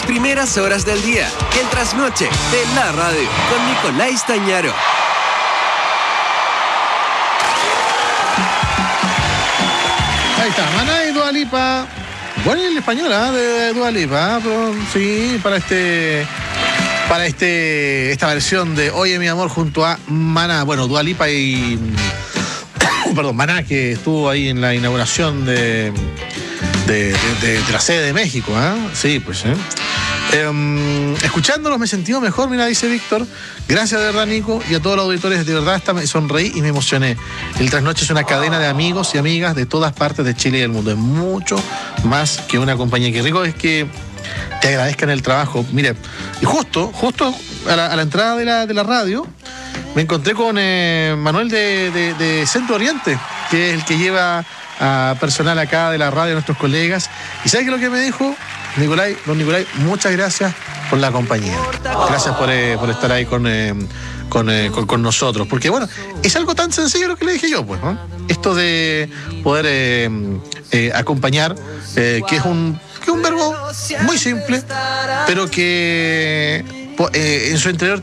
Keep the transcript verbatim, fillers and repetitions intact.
primeras horas del día. El trasnoche de la radio con Nicolás Tañaro. Ahí está, Maná y Dua Lipa. Bueno, el español, ¿eh? De Dua Lipa, pero sí, para este... Para este esta versión de Oye mi amor junto a Maná. Bueno, Dua Lipa y... Perdón, Maná, que estuvo ahí en la inauguración de, de, de, de, de la sede de México, ¿eh? Sí, pues, ¿eh? Eh, escuchándolos me he sentido mejor, mira, dice Víctor. Gracias de verdad, Nico, y a todos los auditores, de verdad hasta me sonreí y me emocioné. El Trasnoche es una cadena de amigos y amigas de todas partes de Chile y del mundo. Es mucho más que una compañía. Qué rico es que te agradezcan el trabajo. Mire, y justo, justo a la, a la entrada de la, de la radio, me encontré con eh, Manuel de, de, de Centro Oriente, que es el que lleva a personal acá de la radio, a nuestros colegas. ¿Y sabes qué es lo que me dijo? Nicolás, don Nicolás, muchas gracias por la compañía. Gracias por, eh, por estar ahí con, eh, con, eh, con, con nosotros. Porque, bueno, es algo tan sencillo lo que le dije yo, pues, ¿no? Esto de poder eh, eh, acompañar, eh, que es un, que es un verbo muy simple, pero que eh, en su interior